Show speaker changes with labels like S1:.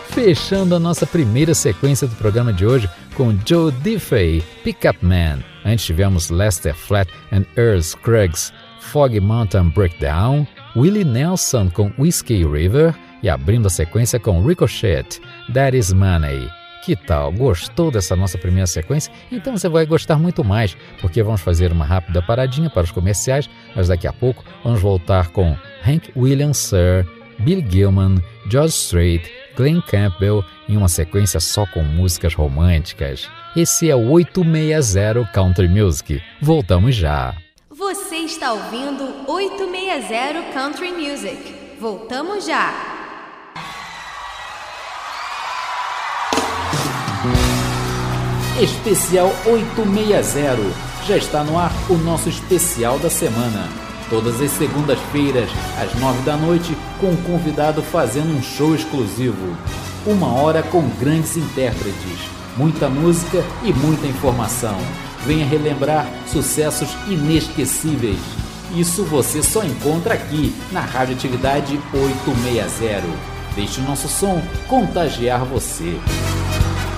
S1: Fechando a nossa primeira sequência do programa de hoje com Joe Diffie, Pick Up Man. Antes tivemos Lester Flatt and Earl Scruggs, Foggy Mountain Breakdown, Willie Nelson com Whiskey River e abrindo a sequência com Ricochet, That Is Money. Que tal? Gostou dessa nossa primeira sequência? Então você vai gostar muito mais, porque vamos fazer uma rápida paradinha para os comerciais, mas daqui a pouco vamos voltar com Hank Williams Sr., Bill Gilman, George Strait, Glenn Campbell em uma sequência só com músicas românticas. Esse é o 860 Country Music. Voltamos já.
S2: Você está ouvindo 860 Country Music. Voltamos já.
S1: Especial 860. Já está no ar o nosso especial da semana. Todas as segundas-feiras, às 9 da noite, com um convidado fazendo um show exclusivo. 1 hora com grandes intérpretes, muita música e muita informação. Venha relembrar sucessos inesquecíveis. Isso você só encontra aqui na Radioatividade 860. Deixe o nosso som contagiar você.